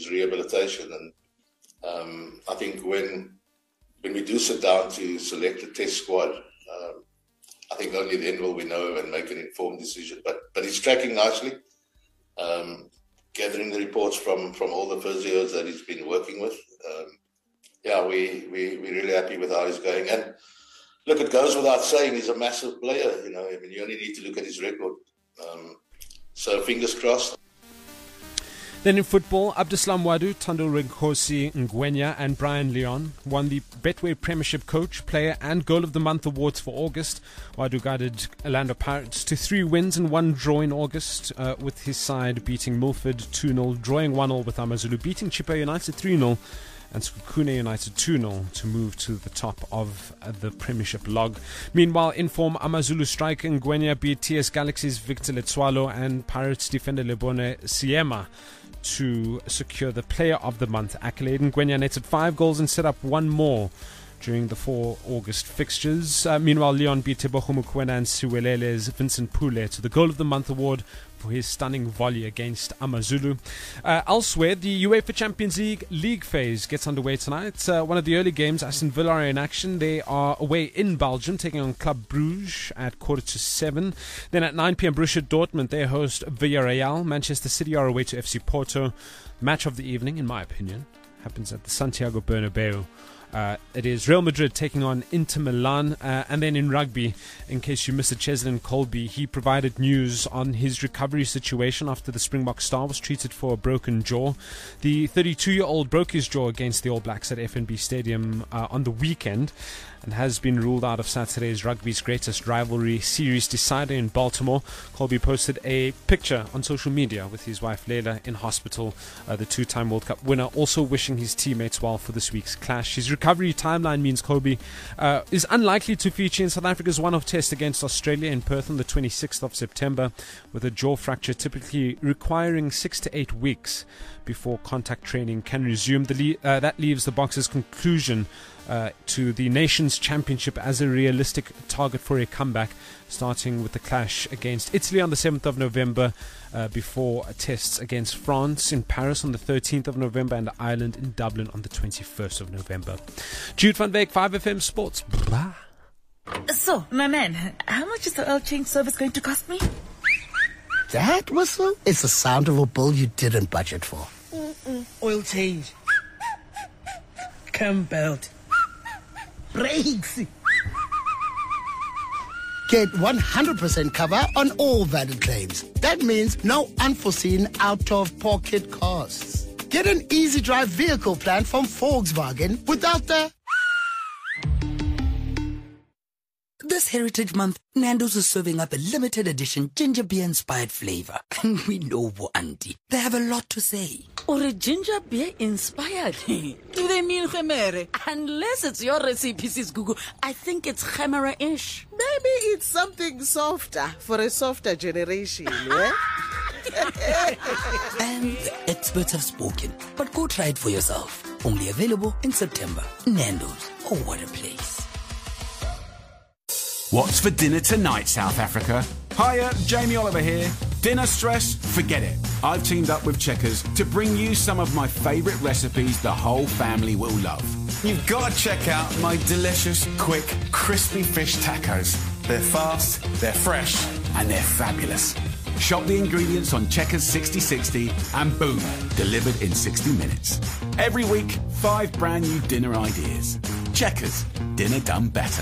his rehabilitation. And I think when we do sit down to select a test squad, I think only then will we know and make an informed decision. But he's tracking nicely, gathering the reports from all the physios that he's been working with. We're really happy with how he's going. And look, it goes without saying, he's a massive player. You only need to look at his record. So fingers crossed. Then in football, Abdeslam Wadu, Thando Renkosi Ngwenya and Brian Leon won the Betway Premiership Coach, Player and Goal of the Month awards for August. Wadu guided Orlando Pirates to 3 wins and 1 draw in August, with his side beating Milford 2-0, drawing 1-1 with AmaZulu, beating Chippa United 3-0 and Sekhukhune United 2-0 to move to the top of the Premiership log. Meanwhile, in form, AmaZulu striker Ngwenya beat TS Galaxy's Victor Letswalo and Pirates defender Lebone Siema to secure the Player of the Month accolade. Ngwenya netted 5 goals and set up 1 more during the 4 August fixtures. Meanwhile, Leon beat Tebogo Mokoena and Siwelele's Vincent Pule to the Goal of the Month award for his stunning volley against AmaZulu. Elsewhere, the UEFA Champions League phase gets underway tonight. One of the early games, Aston Villa are in action. They are away in Belgium, taking on Club Brugge at 6:45. Then at 9 p.m, Borussia Dortmund, they host Villarreal. Manchester City are away to FC Porto. Match of the evening, in my opinion, happens at the Santiago Bernabeu. It is Real Madrid taking on Inter Milan. And then in rugby, in case you missed it, Cheslin Colby, he provided news on his recovery situation after the Springbok star was treated for a broken jaw. The 32-year-old broke his jaw against the All Blacks at FNB Stadium on the weekend and has been ruled out of Saturday's rugby's greatest rivalry series decider in Baltimore. Colby posted a picture on social media with his wife Leila in hospital, the 2-time World Cup winner, also wishing his teammates well for this week's clash. His recovery timeline means Colby is unlikely to feature in South Africa's one-off test against Australia in Perth on the 26th of September, with a jaw fracture typically requiring 6 to 8 weeks before contact training can resume. That leaves the Boxers' conclusion to the Nations Championship as a realistic target for a comeback, starting with the clash against Italy on the 7th of November, before tests against France in Paris on the 13th of November and Ireland in Dublin on the 21st of November. Jude van Beek, 5FM Sports. Blah. So, my man, how much is the oil change service going to cost me? That whistle is the sound of a bill you didn't budget for. Oil change. Cam belt. Brakes. Get 100% cover on all valid claims. That means no unforeseen out-of-pocket costs. Get an easy drive vehicle plan from Volkswagen without the... This Heritage Month, Nando's is serving up a limited edition ginger beer inspired flavor. And we know Auntie, they have a lot to say. Or a ginger beer inspired? Do they mean Khemere? Unless it's your recipe, Sis Google, I think it's Khemera-ish. Maybe it's something softer for a softer generation, yeah? And the experts have spoken, but go try it for yourself. Only available in September. Nando's, oh what a place. What's for dinner tonight, South Africa? Hiya, Jamie Oliver here. Dinner stress? Forget it. I've teamed up with Checkers to bring you some of my favourite recipes the whole family will love. You've got to check out my delicious, quick, crispy fish tacos. They're fast, they're fresh, and they're fabulous. Shop the ingredients on Checkers 6060 and boom, delivered in 60 minutes. Every week, 5 brand new dinner ideas. Checkers, dinner done better.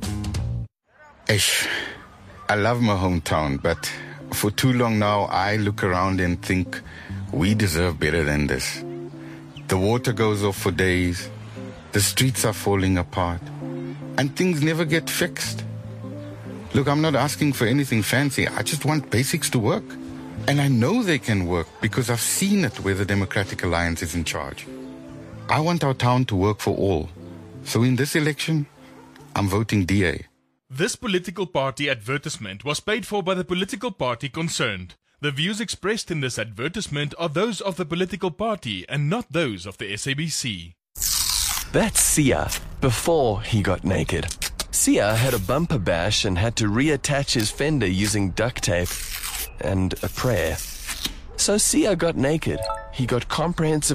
Ish, I love my hometown, but for too long now, I look around and think we deserve better than this. The water goes off for days, the streets are falling apart, and things never get fixed. Look, I'm not asking for anything fancy, I just want basics to work. And I know they can work because I've seen it where the Democratic Alliance is in charge. I want our town to work for all. So in this election, I'm voting DA. This political party advertisement was paid for by the political party concerned. The views expressed in this advertisement are those of the political party and not those of the SABC. That's Sia, before he got naked. Sia had a bumper bash and had to reattach his fender using duct tape and a prayer. So Sia got naked. He got comprehensive